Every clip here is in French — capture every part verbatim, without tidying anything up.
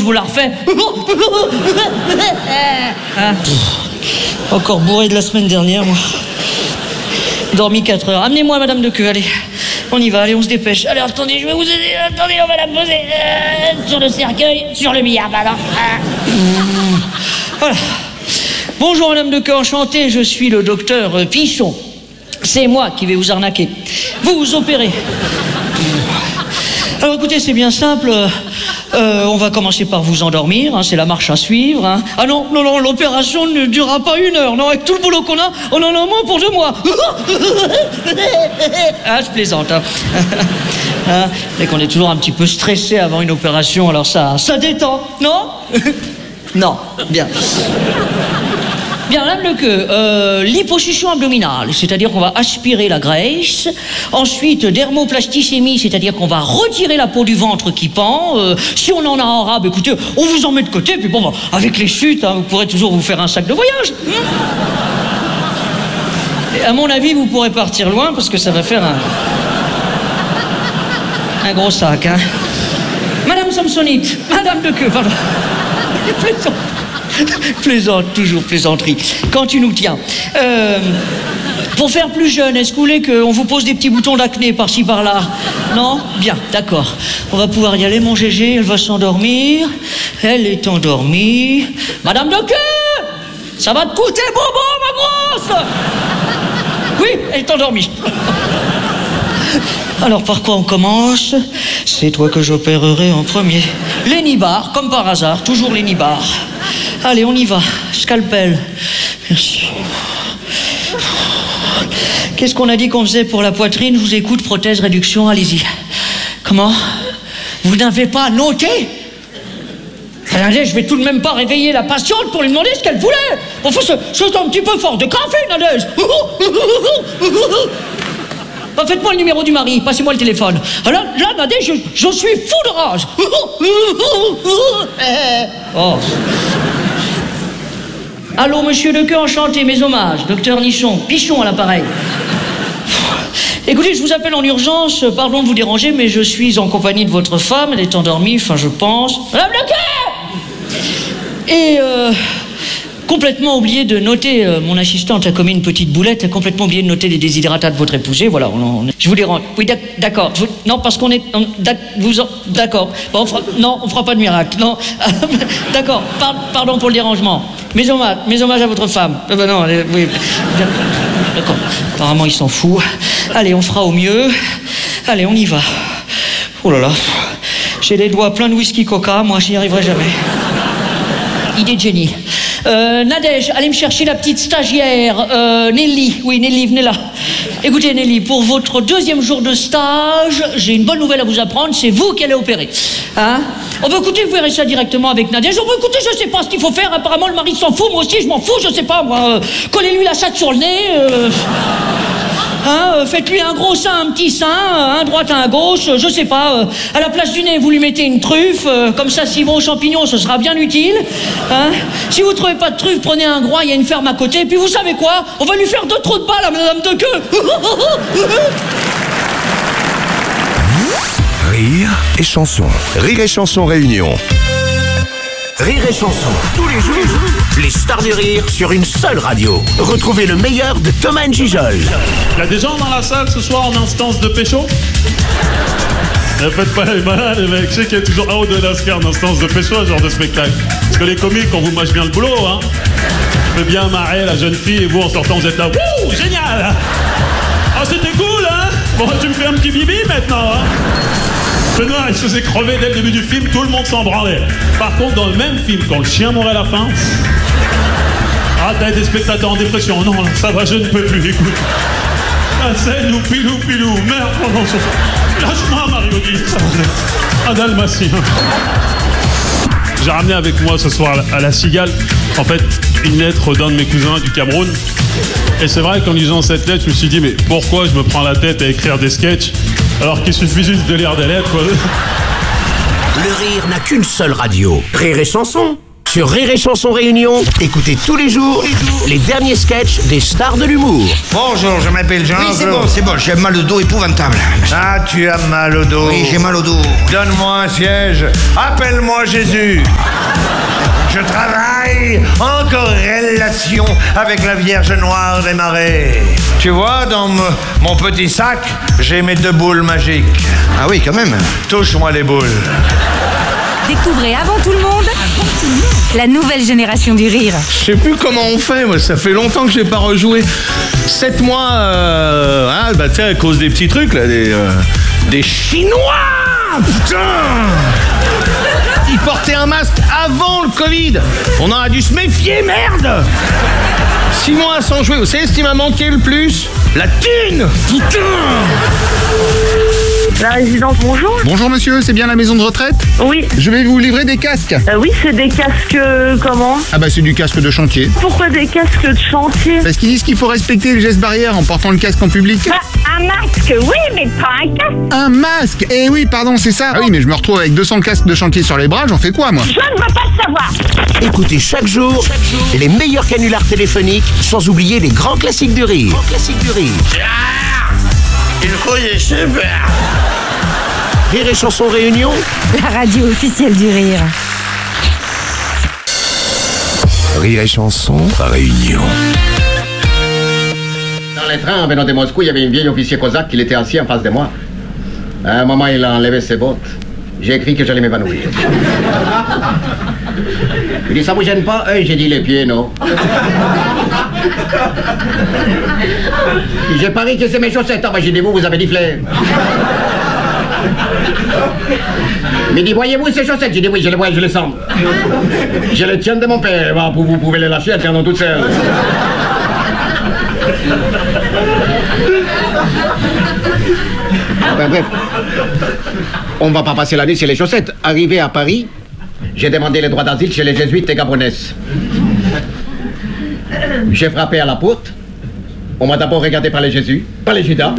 vous la refais. Hein? Encore bourré de la semaine dernière, moi. Dormi quatre heures. Amenez-moi Madame de Queue, allez. On y va, allez, on se dépêche. Allez, attendez, je vais vous aider. Attendez, on va la poser euh, sur le cercueil, sur le billard, pardon. Ah. Mmh. Voilà. Bonjour Madame de Queue, enchanté, je suis le docteur euh, Pichon. C'est moi qui vais vous arnaquer. Vous vous opérez. Alors écoutez, c'est bien simple. Euh, on va commencer par vous endormir, hein, c'est la marche à suivre. Hein. Ah non, non, non, l'opération ne durera pas une heure. Non, avec tout le boulot qu'on a, on en a moins pour deux mois. Ah, je plaisante. Hein. Hein, mais qu'on est toujours un petit peu stressé avant une opération, alors ça, ça détend, non? Non, bien. Bien, Madame de Queue, euh, liposuction abdominale, c'est-à-dire qu'on va aspirer la graisse. Ensuite, dermoplasticémie, c'est-à-dire qu'on va retirer la peau du ventre qui pend. Euh, si on en a en rab, écoutez, on vous en met de côté, puis bon, bah, avec les chutes, hein, vous pourrez toujours vous faire un sac de voyage. Et à mon avis, vous pourrez partir loin, parce que ça va faire un... un gros sac, hein. Madame Samsonite, Madame de Queue, pardon. Plaisante. Plaisante, toujours plaisanterie. Quand tu nous tiens. Euh, pour faire plus jeune, est-ce que vous voulez qu'on vous pose des petits boutons d'acné par-ci par-là? Non? Bien, d'accord. On va pouvoir y aller, mon Gégé, elle va s'endormir. Elle est endormie. Madame de Queue, ça va te coûter bonbon, ma grosse? Oui, elle est endormie. Alors par quoi on commence? C'est toi que j'opérerai en premier. Les nibards, comme par hasard, toujours les nibards. Allez, on y va. Scalpel. Merci. Qu'est-ce qu'on a dit qu'on faisait pour la poitrine? Je vous écoute, prothèse, réduction, allez-y. Comment? Vous n'avez pas noté? Allez, je vais tout de même pas réveiller la patiente pour lui demander ce qu'elle voulait. Enfin, c'est un petit peu fort de café, Nadège. Bah, faites-moi le numéro du mari, passez-moi le téléphone. Là, là Nadège, je, je suis fou de rage. Oh. Allô, monsieur de Queue, enchanté, mes hommages. Docteur Nichon, Pichon à l'appareil. Écoutez, je vous appelle en urgence, pardon de vous déranger, mais je suis en compagnie de votre femme, elle est endormie, enfin je pense. Madame de Queue! Et euh... complètement oublié de noter, euh, mon assistante a commis une petite boulette, a complètement oublié de noter les désidératas de votre épousé, voilà, on, on, je vous les rends. Oui, d'accord, non, parce qu'on est, on, vous, d'accord, bon, on fera, non, on fera pas de miracle, non, d'accord, par, pardon pour le dérangement, mes hommages, mes hommages à votre femme, euh, ben non, allez, oui, d'accord, apparemment il s'en fout, allez, on fera au mieux, allez, on y va, oh là là, j'ai les doigts pleins de whisky coca, moi j'y arriverai jamais, idée de génie. Euh, Nadège, allez me chercher la petite stagiaire, euh, Nelly, oui Nelly, venez là. Écoutez Nelly, pour votre deuxième jour de stage, j'ai une bonne nouvelle à vous apprendre, c'est vous qui allez opérer. Hein? On va écouter, vous verrez ça directement avec Nadège. On va écouter, je sais pas ce qu'il faut faire, apparemment le mari s'en fout, moi aussi je m'en fous, je sais pas, moi, euh, collez-lui la chatte sur le nez, euh... Hein, euh, faites-lui un gros sein, un petit sein, un droite, un gauche, euh, je sais pas. Euh, à la place du nez, vous lui mettez une truffe, euh, comme ça, s'il va aux champignons, ce sera bien utile. Hein. Si vous trouvez pas de truffe, prenez un groin, il y a une ferme à côté. Et puis vous savez quoi? On va lui faire deux trous de balle à Madame de Queue. Rire et chanson. Rire et chanson réunion. Rire et chanson, tous les jours, les stars du rire sur une seule radio. Retrouvez le meilleur de Thomas and Gijol. Il y a des gens dans la salle ce soir en instance de pécho? Ne faites pas les malades, les mecs. Je sais qu'il y a toujours un ou deux lascars en instance de pécho, ce genre de spectacle. Parce que les comiques, on vous mâche bien le boulot, hein. Fait bien marrer la jeune fille et vous, en sortant, vous êtes là. Wouh, génial! Ah, c'était cool, hein? Bon, tu me fais un petit bibi maintenant, hein? Benoît, il se faisait crever dès le début du film, tout le monde s'en branlait. Par contre, dans le même film, quand le chien mourait à la fin... Ah, t'as des spectateurs en dépression. Non, ça va, je ne peux plus, écoute. La scène où pilou pilou, merde, oh non, lâche-moi, Mario-Guy, ça va. Un dalmatien. J'ai ramené avec moi ce soir à la Cigale, en fait, une lettre d'un de mes cousins du Cameroun. Et c'est vrai qu'en lisant cette lettre, je me suis dit, mais pourquoi je me prends la tête à écrire des sketchs alors qu'il suffit juste de lire des lettres, quoi. Le rire n'a qu'une seule radio. Rire et chanson. Sur Rire et Chanson Réunion, écoutez tous les jours les derniers sketchs des stars de l'humour. Bonjour, je m'appelle Jean. Oui, c'est bon, c'est bon, j'ai mal au dos épouvantable. Ah, tu as mal au dos. Oui, j'ai mal au dos. Donne-moi un siège. Appelle-moi Jésus. Je travaille en corrélation avec la Vierge Noire des Marais. Tu vois, dans m- mon petit sac, j'ai mes deux boules magiques. Ah oui, quand même. Touche-moi les boules. Découvrez avant tout le monde la nouvelle génération du rire. Je sais plus comment on fait, moi, ça fait longtemps que j'ai pas rejoué. Sept mois, euh, ah, bah tu sais, à cause des petits trucs là, des, euh, des Chinois, putain. Ils portaient un masque avant le Covid. On en a dû se méfier, merde. Six mois sans jouer, vous savez ce qui m'a manqué le plus? La thune, putain. La résidence, bonjour. Bonjour monsieur, c'est bien la maison de retraite? Oui. Je vais vous livrer des casques. Euh, oui, c'est des casques euh, comment? Ah bah c'est du casque de chantier. Pourquoi des casques de chantier? Parce qu'ils disent qu'il faut respecter les gestes barrières en portant le casque en public. Bah, un masque, oui, mais pas un casque. Un masque? Eh oui, pardon, c'est ça. Ah oui, mais je me retrouve avec deux cents casques de chantier sur les bras, j'en fais quoi moi? Je ne veux pas le savoir. Écoutez chaque jour, les meilleurs canulars téléphoniques, sans oublier les grands classiques du rire. Grands classiques du rire. Il faut y super. Rire et Chanson Réunion, La radio officielle du rire. Rire et Chanson Réunion. Dans les trains en venant de Moscou, il y avait un vieil officier cosaque qui était assis en face de moi. À un moment, il a enlevé ses bottes. J'ai écrit que j'allais m'évanouir. Il dit, ça vous gêne pas? Eh, j'ai dit les pieds, non. J'ai parié que c'est mes chaussettes. Ah, bah, j'ai dit, vous, vous avez dit flair. Mais il dit, voyez-vous ces chaussettes? J'ai dit, oui, je les vois et je les sens. Je les tiens de mon père. Bah, vous, vous pouvez les lâcher, elles tiendront toutes seules. Ben, bref, on va pas passer la nuit sur les chaussettes. Arrivé à Paris, j'ai demandé les droits d'asile chez les jésuites et gabonaises. J'ai frappé à la porte. On m'a d'abord regardé par les Jésus, par les Judas.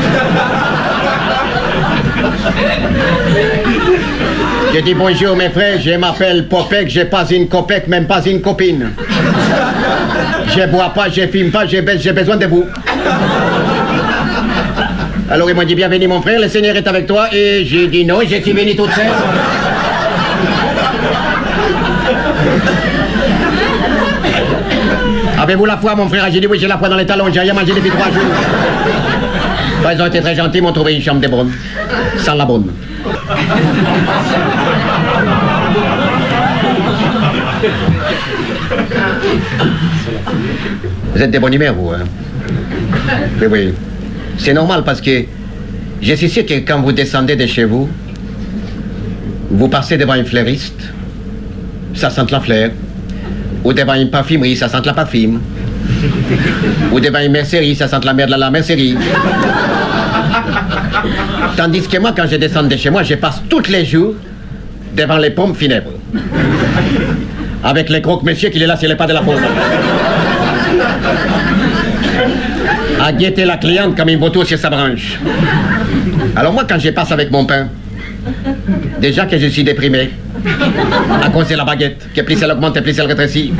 J'ai dit bonjour mes frères, je m'appelle Popek, j'ai pas une copec, même pas une copine. Je bois pas, je fume pas, j'ai be- j'ai besoin de vous. Alors ils m'ont dit bienvenue mon frère, le Seigneur est avec toi. Et j'ai dit non, je suis venu toute seule. Avez-vous la foi mon frère? J'ai dit oui, j'ai la foi dans les talons, j'ai rien mangé depuis trois jours. Bah, ils ont été très gentils, ils m'ont trouvé une chambre de bonne. Sans la bonne. Vous êtes de bonne humeur, vous, hein? Oui, oui. C'est normal parce que je suis sûr que quand vous descendez de chez vous, vous passez devant un fleuriste, ça sent la fleur. Ou devant une parfumerie, ça sent la parfume. Ou devant une mercerie, ça sent la merde de la mercerie. Tandis que moi, quand je descends de chez moi, je passe tous les jours devant les pompes funèbres. Avec les croque-monsieur qui est là sur les pas de la pompe. À guetter la cliente comme une vautour sur sa branche. Alors moi, quand je passe avec mon pain, déjà que je suis déprimé, à cause de la baguette, que plus elle augmente, plus elle rétrécit.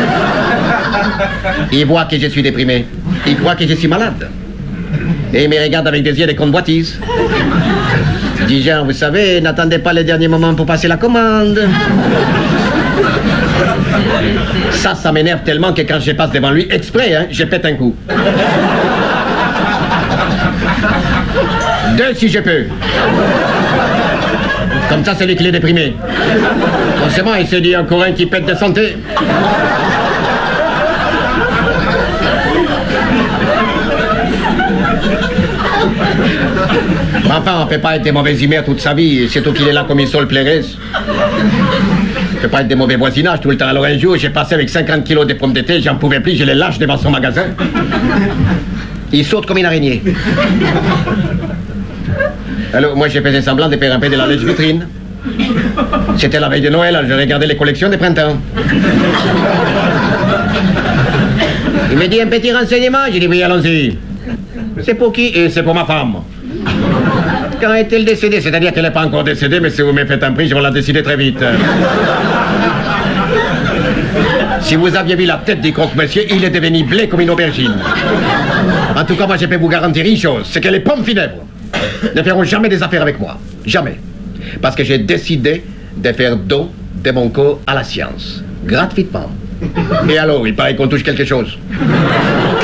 Il voit que je suis déprimé. Il croit que je suis malade. Et il me regarde avec des yeux de convoitise. Dis Jean, vous savez, n'attendez pas les derniers moments pour passer la commande. Ça, ça m'énerve tellement que quand je passe devant lui, exprès, hein, je pète un coup. Deux si je peux. Comme ça, c'est lui qui est déprimé. Forcément, il se dit encore un qui pète de santé. Mais enfin, on ne peut pas être de mauvaise humeur toute sa vie, surtout qu'il est là comme une seule plairesse. On ne peut pas être de mauvais voisinage tout le temps. Alors un jour, j'ai passé avec cinquante kilos de pommes de terre, j'en pouvais plus, je les lâche devant son magasin. Il saute comme une araignée. Alors moi, j'ai fait semblant de faire un peu de la lèche vitrine. C'était la veille de Noël, alors je regardais les collections de printemps. Il me dit un petit renseignement, j'ai dit oui, allons-y. C'est pour qui? Et c'est pour ma femme. Quand est-elle décédée? C'est-à-dire qu'elle n'est pas encore décédée, mais si vous me faites un prix, je vais la décider très vite. Si vous aviez vu la tête du croque-monsieur, il est devenu blé comme une aubergine. En tout cas, moi, je peux vous garantir une chose, c'est que les pommes funèbres ne feront jamais des affaires avec moi. Jamais. Parce que j'ai décidé de faire don de mon corps à la science. Gratuitement. Et alors, il paraît qu'on touche quelque chose.